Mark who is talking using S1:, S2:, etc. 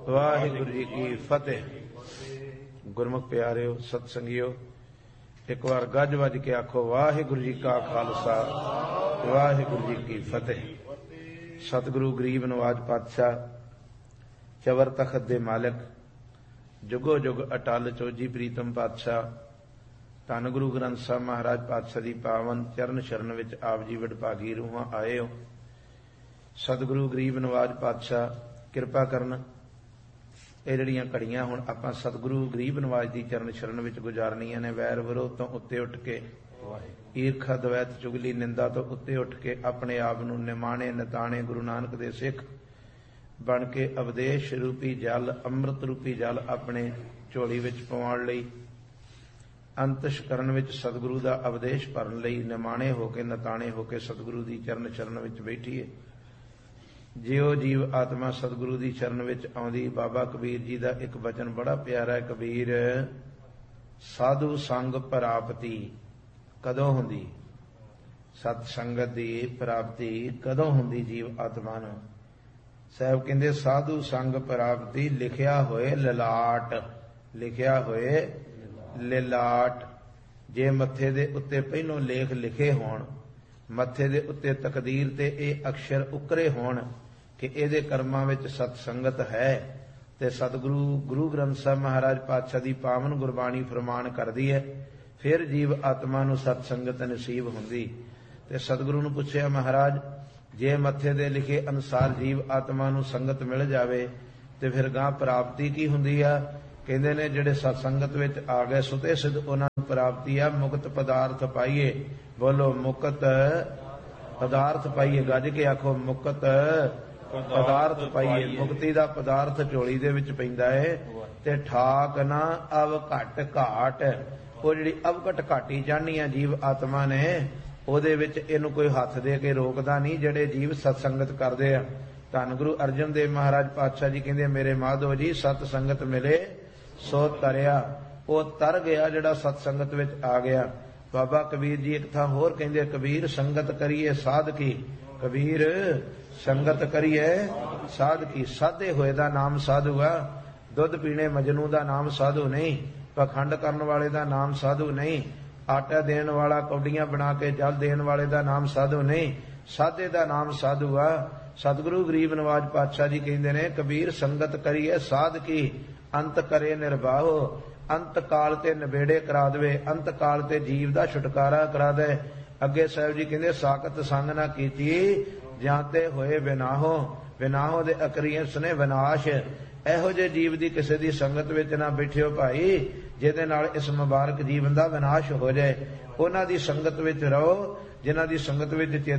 S1: वाहिगुरु जी की फतेह। गुरमुख प्यारिओ सत संगिओ, एक बार गज वज के आखो वाहिगुरु जी का खालसा वाहिगुरु जी की फतेह। सतगुरु गरीब नवाज पातशाह चवर तखत दे मालिक जुगो जुग अटल चोजी प्रीतम पातशाह धन गुरु ग्रंथ साहब महाराज पातशाह दी पावन चरण शरण विच आप जी वडभागी रूहां आए हो। सतगुरु गरीब नवाज पातशाह किरपा करन। ਇਹ ਜਿਹੜੀਆਂ ਘੜੀਆਂ ਹੁਣ ਆਪਾਂ ਸਤਿਗੁਰੂ ਗਰੀਬ ਨਵਾਜ ਦੀ ਚਰਨ ਸ਼ਰਨ ਵਿੱਚ ਗੁਜ਼ਾਰਨੀਆਂ ਨੇ। ਵੈਰ ਵਿਰੋਧ ਤੋਂ ਉੱਤੇ ਉੱਠ ਕੇ, ਈਰਖਾ ਦਵੈਤ ਚੁਗਲੀ ਨਿੰਦਾ ਤੋਂ ਉੱਤੇ ਉੱਠ ਕੇ ਆਪਣੇ ਆਪ ਨੂੰ ਨਿਮਾਣੇ ਨਿਤਾਣੇ ਗੁਰੂ ਨਾਨਕ ਦੇ ਸਿੱਖ ਬਣ ਕੇ ਉਪਦੇਸ਼ ਰੂਪੀ ਜਲ, ਅੰਮ੍ਰਿਤ ਰੂਪੀ ਜਲ ਆਪਣੇ ਝੋਲੀ ਵਿੱਚ ਪਵਾਉਣ ਲਈ, ਅੰਤਸ਼ਕਰਨ ਵਿੱਚ ਸਤਿਗੁਰੂ ਦਾ ਉਪਦੇਸ਼ ਭਰਨ ਲਈ ਨਿਮਾਣੇ ਹੋ ਕੇ ਨਿਤਾਣੇ ਹੋ ਕੇ ਸਤਿਗੁਰੂ ਦੀ ਚਰਨ ਸ਼ਰਨ ਵਿੱਚ ਬੈਠੀਏ। ਜਿਉ ਜੀਵ ਆਤਮਾ ਸਤਿਗੁਰੂ ਦੀ ਚਰਨ ਵਿੱਚ ਆਉਂਦੀ। ਬਾਬਾ ਕਬੀਰ ਜੀ ਦਾ ਇੱਕ ਬਚਨ ਬੜਾ ਪਿਆਰਾ ਹੈ। ਕਬੀਰ, ਸਾਧੂ ਸੰਗ ਪ੍ਰਾਪਤੀ ਕਦੋਂ ਹੁੰਦੀ? ਸਤ ਸੰਗਤ ਦੀ ਪ੍ਰਾਪਤੀ ਕਦੋਂ ਹੁੰਦੀ ਜੀਵ ਆਤਮਾ ਨੂੰ? ਸਾਹਿਬ ਕਹਿੰਦੇ ਸਾਧੂ ਸੰਗ ਪ੍ਰਾਪਤੀ ਲਿਖਿਆ ਹੋਏ ਲਲਾਟ, ਲਿਖਿਆ ਹੋਏ ਲਲਾਟ। ਜੇ ਮੱਥੇ ਦੇ ਉੱਤੇ ਪਹਿਲੋਂ ਲੇਖ ਲਿਖੇ ਹੋਣ, ਮੱਥੇ ਦੇ ਉੱਤੇ ਤਕਦੀਰ ਤੇ ਇਹ ਅਕਸ਼ਰ ਉਕਰੇ ਹੋਣ ਕਿ ਇਹਦੇ ਕਰਮਾਂ ਵਿੱਚ ਸਤ ਸੰਗਤ ਹੈ, ਤੇ ਸਤਿਗੁਰੂ ਗੁਰੂ ਗ੍ਰੰਥ ਸਾਹਿਬ ਮਹਾਰਾਜ ਪਾਤਸ਼ਾਹ ਦੀ ਪਾਵਨ ਗੁਰਬਾਣੀ ਫਰਮਾਨ ਕਰਦੀ ਹੈ, ਫਿਰ ਜੀਵ ਆਤਮਾ ਨੂੰ ਸਤ ਸੰਗਤ ਨਸੀਬ ਹੁੰਦੀ। ਤੇ ਸਤਿਗੁਰੂ ਨੂੰ ਪੁੱਛਿਆ, ਮਹਾਰਾਜ ਜੇ ਮੱਥੇ ਦੇ ਲਿਖੇ ਅਨੁਸਾਰ ਜੀਵ ਆਤਮਾ ਨੂੰ ਸੰਗਤ ਮਿਲ ਜਾਵੇ ਤੇ ਫਿਰ ਗਾਂ ਪ੍ਰਾਪਤੀ ਕੀ ਹੁੰਦੀ ਆ? ਕਹਿੰਦੇ ਨੇ ਜਿਹੜੇ ਸਤ ਸੰਗਤ ਵਿੱਚ ਆ ਗਏ ਸੁਤੇ ਸਿੱਧ ਉਹਨਾਂ ਨੂੰ ਪ੍ਰਾਪਤੀ ਆ ਮੁਕਤ ਪਦਾਰਥ ਪਾਈਏ। ਬੋਲੋ ਮੁਕਤ ਪਦਾਰਥ ਪਾਈਏ। ਗੱਜ ਕੇ ਆਖੋ ਮੁਕਤ ਪਦਾਰਥ ਪਾਈਏ। ਮੁਕਤੀ ਦਾ ਪਦਾਰਥ ਝੋਲੀ ਦੇ ਵਿੱਚ ਪੈਂਦਾ ਹੈ ਤੇ ਠਾਕ ਨਾ ਅਵ ਘਟ ਘਾਟ। ਉਹ ਜਿਹੜੀ ਅਵਘਟ ਘਾਟੀ ਚਾਹਨੀ ਆ ਜੀਵ ਆਤਮਾ ਨੇ, ਉਹਦੇ ਵਿੱਚ ਇਹਨੂੰ ਕੋਈ ਹੱਥ ਦੇ ਕੇ ਰੋਕਦਾ ਨਹੀਂ ਜਿਹੜੇ ਜੀਵ ਸਤ ਸੰਗਤ ਕਰਦੇ ਆ। ਧੰਨ ਗੁਰੂ ਅਰਜਨ ਦੇਵ ਮਹਾਰਾਜ ਪਾਤਸ਼ਾਹ ਜੀ ਕਹਿੰਦੇ, ਮੇਰੇ ਮਾਧੋ ਜੀ ਸਤ ਸੰਗਤ ਮਿਲੇ ਸੋ ਤਰਿਆ। ਉਹ ਤਰ ਗਿਆ ਜਿਹੜਾ ਸਤ ਸੰਗਤ ਵਿੱਚ ਆ ਗਿਆ। ਬਾਬਾ ਕਬੀਰ ਜੀ ਇੱਕ ਥਾਂ ਹੋਰ ਕਹਿੰਦੇ, ਕਬੀਰ ਸੰਗਤ ਕਰੀਏ ਸਾਧਕੀ। ਕਬੀਰ ਸੰਗਤ ਕਰੀਏ ਸਾਧਕੀ। ਸਾਧੇ ਹੋਏ ਦਾ ਨਾਮ ਸਾਧੂ ਆ। ਦੁੱਧ ਪੀਣੇ ਮਜਨੂ ਦਾ ਨਾਮ ਸਾਧੂ ਨਹੀਂ। ਪਖੰਡ ਕਰਨ ਵਾਲੇ ਦਾ ਨਾਮ ਸਾਧੂ ਨਹੀਂ। ਆਟਾ ਦੇਣ ਵਾਲਾ, ਕੌਡੀਆਂ ਬਣਾ ਕੇ ਜਲ ਦੇਣ ਵਾਲੇ ਦਾ ਨਾਮ ਸਾਧੂ ਨਹੀਂ। ਸਾਧੇ ਦਾ ਨਾਮ ਸਾਧੂ ਆ। ਸਤਿਗੁਰੂ ਗਰੀਬ ਨਵਾਜ ਪਾਤਸ਼ਾਹ ਜੀ ਕਹਿੰਦੇ ਨੇ, ਕਬੀਰ ਸੰਗਤ ਕਰੀਏ ਸਾਧਕੀ ਅੰਤ ਕਰੇ ਨਿਰਵਾਹੋ। ਅੰਤ ਕਾਲ ਤੇ ਨਿਬੇੜੇ ਕਰਾ ਦੇਵੇ, ਅੰਤ ਕਾਲ ਤੇ ਜੀਵ ਦਾ ਛੁਟਕਾਰਾ ਕਰਾ ਦੇ। ਅੱਗੇ ਸਾਹਿਬ ਜੀ ਕਹਿੰਦੇ, ਸਾਕਤ ਸੰਗ ਨਾ ਕੀਤੀ ਜਾਂ ਤੇ ਹੋਏ ਵਿਨਾਹੋ। ਵਿਨਾਹੋ ਦੇ ਅਕਰੀਏ ਸੁਨੇ ਵਿਨਾਸ਼। ਇਹੋ ਜਿਹੇ ਜੀਵ ਦੀ ਕਿਸੇ ਦੀ ਸੰਗਤ ਵਿੱਚ ਨਾ ਬੈਠਿਓ ਭਾਈ ਜਿਹਦੇ ਨਾਲ ਇਸ ਮੁਬਾਰਕ ਜੀਵਨ ਦਾ ਵਿਨਾਸ਼ ਹੋ ਜਾਏ। ਉਹਨਾਂ ਦੀ ਸੰਗਤ ਵਿੱਚ ਰਹੋ ਜਿਨ੍ਹਾਂ ਦੀ ਸੰਗਤ ਵਿੱਚ